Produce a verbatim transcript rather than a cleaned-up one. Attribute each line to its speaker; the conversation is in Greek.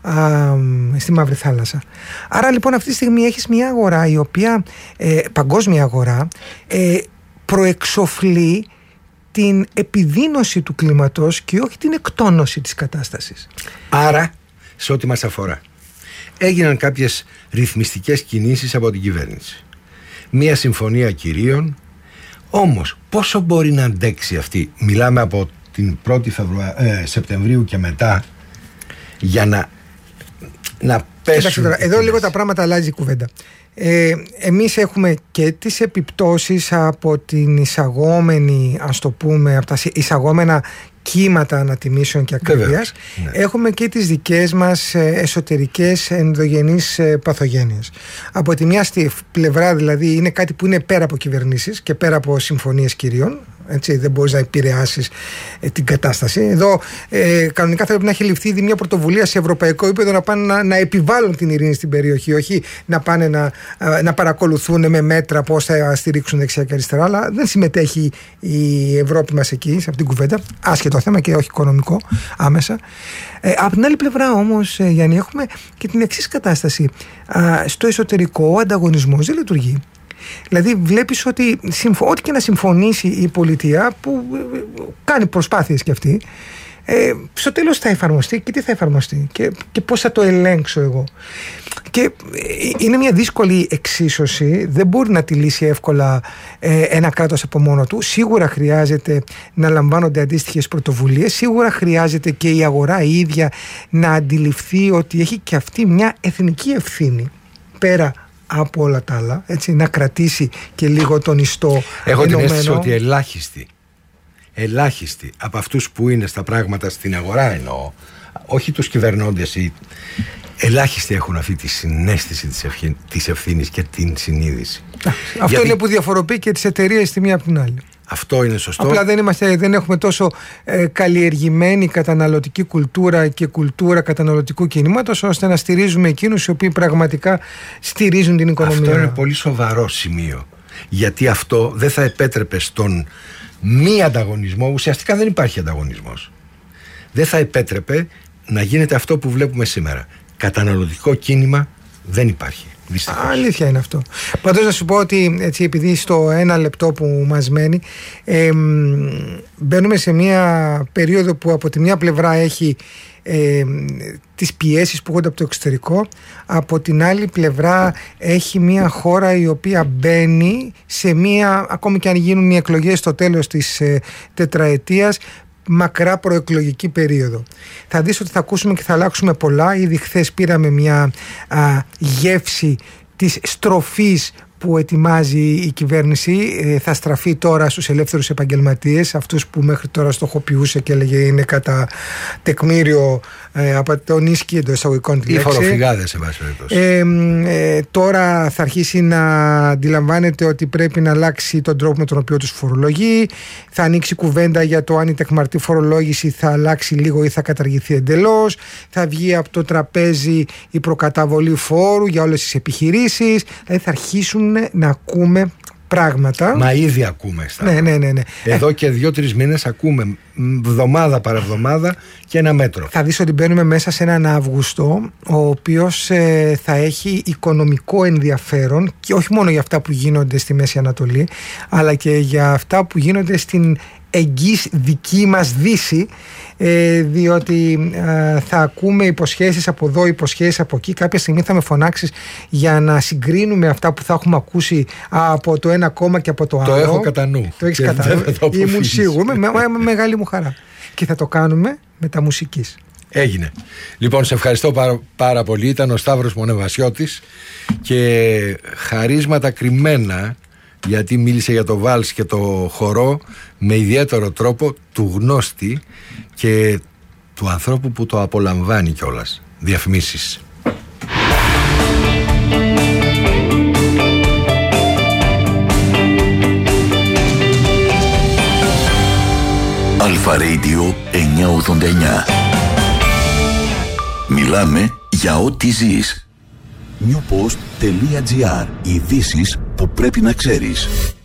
Speaker 1: α, στη Μαύρη Θάλασσα. Άρα λοιπόν αυτή τη στιγμή έχεις μια αγορά η οποία, ε, παγκόσμια αγορά, ε, προεξοφλεί την επιδείνωση του κλίματος και όχι την εκτόνωση της κατάστασης.
Speaker 2: Άρα, σε ό,τι μας αφορά, έγιναν κάποιες ρυθμιστικές κινήσεις από την κυβέρνηση. Μία συμφωνία κυρίων, όμως πόσο μπορεί να αντέξει αυτή, μιλάμε από την πρώτη Φεβρουα... ε, Σεπτεμβρίου και μετά, για να, να πέσουν...
Speaker 1: Τώρα, εδώ λίγο τα πράγματα αλλάζει η κουβέντα. Ε, εμείς έχουμε και τις επιπτώσεις από την εισαγόμενη, ας το πούμε, από τα εισαγόμενα κύματα ανατιμήσεων και ακρίβειας. Ναι. Έχουμε και τις δικές μας εσωτερικές ενδογενείς παθογένειες. Από τη μια στη πλευρά δηλαδή είναι κάτι που είναι πέρα από κυβερνήσεις και πέρα από συμφωνίες κυρίων. Έτσι, δεν μπορείς να επηρεάσεις ε, την κατάσταση. Εδώ ε, κανονικά θα πρέπει να έχει ληφθεί ήδη μια πρωτοβουλία σε ευρωπαϊκό επίπεδο να πάνε να, να επιβάλλουν την ειρήνη στην περιοχή, όχι να πάνε να, να παρακολουθούν με μέτρα πώς θα στηρίξουν δεξιά και αριστερά. Αλλά δεν συμμετέχει η Ευρώπη μας εκεί, σε αυτήν την κουβέντα. Άσχετο θέμα και όχι οικονομικό άμεσα. Ε, από την άλλη πλευρά όμως, ε, Γιάννη, έχουμε και την εξής κατάσταση. Α, στο εσωτερικό ο ανταγωνισμός δεν λειτουργεί. Δηλαδή βλέπεις ότι ό,τι και να συμφωνήσει η πολιτεία, που κάνει προσπάθειες κι αυτή, ε, στο τέλος θα εφαρμοστεί και τι θα εφαρμοστεί και, και πώς θα το ελέγξω εγώ. Και είναι μια δύσκολη εξίσωση, δεν μπορεί να τη λύσει εύκολα ε, ένα κράτος από μόνο του. Σίγουρα χρειάζεται να λαμβάνονται αντίστοιχες πρωτοβουλίες, σίγουρα χρειάζεται και η αγορά η ίδια να αντιληφθεί ότι έχει και αυτή μια εθνική ευθύνη πέρα από όλα τα άλλα, έτσι, να κρατήσει και λίγο τον ιστό.
Speaker 2: Έχω ενωμένο. Την αίσθηση ότι ελάχιστοι ελάχιστοι από αυτούς που είναι στα πράγματα στην αγορά, εννοώ, όχι τους κυβερνώντες, οι ελάχιστοι έχουν αυτή τη συναίσθηση της, ευχή, της ευθύνης και την συνείδηση.
Speaker 1: Αυτό γιατί... είναι που διαφοροποιεί και τις εταιρείες τη μία από την άλλη.
Speaker 2: Αυτό είναι σωστό.
Speaker 1: Απλά δεν, είμαστε, δεν έχουμε τόσο ε, καλλιεργημένη καταναλωτική κουλτούρα και κουλτούρα καταναλωτικού κινήματος, ώστε να στηρίζουμε εκείνους οι οποίοι πραγματικά στηρίζουν την οικονομία.
Speaker 2: Αυτό είναι πολύ σοβαρό σημείο. Γιατί αυτό δεν θα επέτρεπε στον μη ανταγωνισμό, ουσιαστικά δεν υπάρχει ανταγωνισμός. Δεν θα επέτρεπε να γίνεται αυτό που βλέπουμε σήμερα. Καταναλωτικό κίνημα δεν υπάρχει. Δυστυχώς.
Speaker 1: Αλήθεια είναι αυτό. Πάντως να σου πω ότι έτσι, επειδή στο ένα λεπτό που μας μένει ε, μπαίνουμε σε μια περίοδο που από τη μια πλευρά έχει ε, τις πιέσεις που έρχονται από το εξωτερικό, από την άλλη πλευρά έχει μια χώρα η οποία μπαίνει σε μια, ακόμη και αν γίνουν οι εκλογές στο τέλος της ε, τετραετίας, μακρά προεκλογική περίοδο. Θα δεις ότι θα ακούσουμε και θα αλλάξουμε πολλά. Ήδη χθες πήραμε μια α, γεύση της στροφής που ετοιμάζει η κυβέρνηση. Ε, θα στραφεί τώρα στους ελεύθερους επαγγελματίες, αυτούς που μέχρι τώρα στοχοποιούσε και έλεγε είναι κατά τεκμήριο ε, από τον ίσκι εντός εισαγωγικών τη λέξη.
Speaker 2: Οι φοροφυγάδες, σε βάση περιπτώσει.
Speaker 1: Ε, ε, τώρα θα αρχίσει να αντιλαμβάνεται ότι πρέπει να αλλάξει τον τρόπο με τον οποίο τους φορολογεί. Θα ανοίξει κουβέντα για το αν η τεκμαρτή φορολόγηση θα αλλάξει λίγο ή θα καταργηθεί εντελώς. Θα βγει από το τραπέζι η προκαταβολή φόρου για όλες τις επιχειρήσεις. Δηλαδή θα αρχίσουν να ακούμε πράγματα.
Speaker 2: Μα ήδη ακούμε στα
Speaker 1: ναι, ναι, ναι, ναι.
Speaker 2: Εδώ ε, και δύο-τρεις μήνες ακούμε εβδομάδα παραβδομάδα και ένα μέτρο.
Speaker 1: Θα δεις ότι μπαίνουμε μέσα σε έναν Αύγουστο ο οποίος ε, θα έχει οικονομικό ενδιαφέρον και όχι μόνο για αυτά που γίνονται στη Μέση Ανατολή, αλλά και για αυτά που γίνονται στην εγγύς δική μας Δύση, ε, διότι ε, θα ακούμε υποσχέσεις από εδώ, υποσχέσεις από εκεί. Κάποια στιγμή θα με φωνάξεις για να συγκρίνουμε αυτά που θα έχουμε ακούσει από το ένα κόμμα και από το άλλο.
Speaker 2: Το έχω κατά νου.
Speaker 1: Το έχεις κατά νου. Ήμουν σίγουρο, με, με, με μεγάλη μου χαρά. Και θα το κάνουμε με τα μουσικής.
Speaker 2: Έγινε. Λοιπόν, σε ευχαριστώ πάρα, πάρα πολύ. Ήταν ο Σταύρος Μονεβασιώτης και χαρίσματα κρυμμένα, γιατί μίλησε για το βάλς και το χορό με ιδιαίτερο τρόπο του γνώστη και του ανθρώπου που το απολαμβάνει κιόλας. Διαφημίσεις.
Speaker 3: Αλφα Radio εννιακόσια ογδόντα εννιά. Μιλάμε για ό,τι ζεις. newpost.gr. Ειδήσεις που πρέπει να ξέρεις.